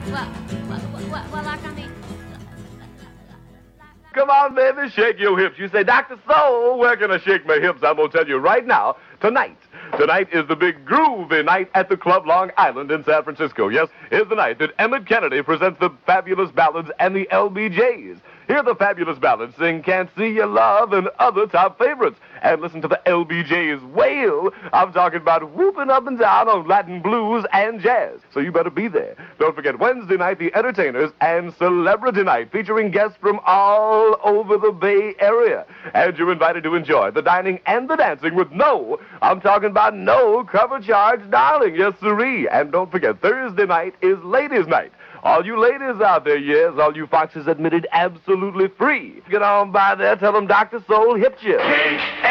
Like I mean... Come on, baby, shake your hips. You say, Dr. Soul, where can I shake my hips? I'm going to tell you right now, tonight. Tonight is the big groovy night at the Club Long Island in San Francisco. Yes, is the night that Emmett Kennedy presents the Fabulous Ballads and the LBJs. Hear the Fabulous Ballads sing Can't See Your Love and other top favorites. And listen to the LBJs wail. I'm talking about whooping up and down on Latin blues and jazz. So you better be there. Don't forget Wednesday night, the Entertainers and Celebrity Night, featuring guests from all over the Bay Area. And you're invited to enjoy the dining and the dancing with I'm talking about no cover charge, darling. Yes, sirree. And don't forget, Thursday night is Ladies' Night. All you ladies out there, yes, all you foxes admitted absolutely free. Get on by there, tell them Dr. Soul hipped you.